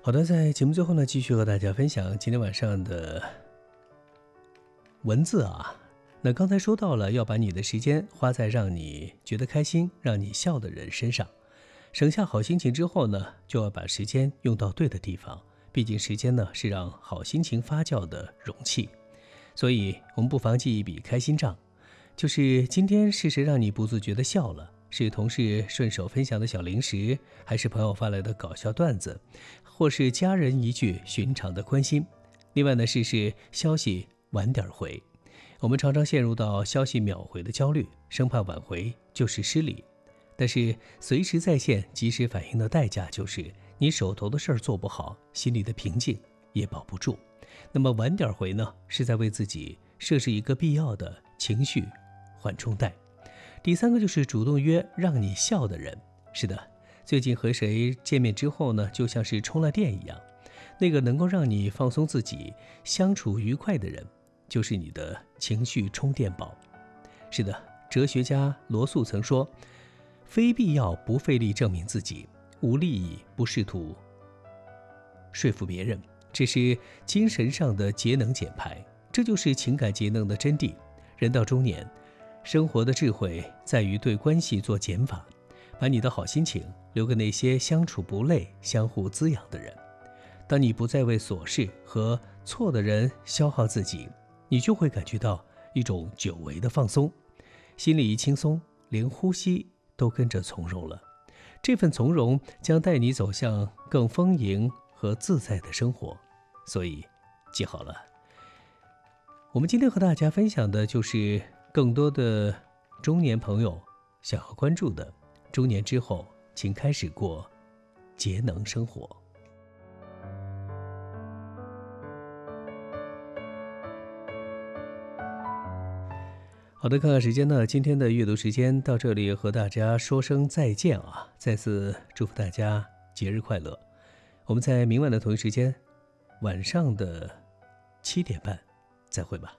好的，在节目最后呢，继续和大家分享今天晚上的文字啊。那刚才说到了，要把你的时间花在让你觉得开心、让你笑的人身上，省下好心情之后呢，就要把时间用到对的地方。毕竟时间呢，是让好心情发酵的容器。所以我们不妨记一笔开心账，就是今天是谁让你不自觉地笑了？是同事顺手分享的小零食，还是朋友发来的搞笑段子，或是家人一句寻常的关心？另外呢，试试消息晚点回。我们常常陷入到消息秒回的焦虑，生怕晚回就是失礼。但是随时在线及时反应的代价就是你手头的事儿做不好，心里的平静也保不住。那么晚点回呢，是在为自己设置一个必要的情绪缓冲带。第三个就是主动约让你笑的人。是的，最近和谁见面之后呢，就像是充了电一样，那个能够让你放松自己、相处愉快的人，就是你的情绪充电宝。是的，哲学家罗素曾说，非必要不费力证明自己，无利益不试图说服别人，这是精神上的节能减排，这就是情感节能的真谛。人到中年，生活的智慧在于对关系做减法，把你的好心情留给那些相处不累、相互滋养的人。当你不再为琐事和错的人消耗自己，你就会感觉到一种久违的放松，心里一轻松，连呼吸都跟着从容了。这份从容将带你走向更丰盈和自在的生活。所以记好了，我们今天和大家分享的就是更多的中年朋友想要关注的，中年之后请开始过节能生活。好的，看看时间呢，今天的阅读时间到这里和大家说声再见啊！再次祝福大家节日快乐。我们在明晚的同一时间，晚上的7点半再会吧。